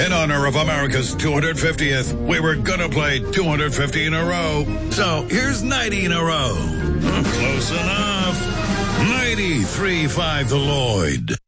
In honor of America's 250th, we were gonna play 250 in a row. So here's 90 in a row. Close enough. 93.5 The Lloyd.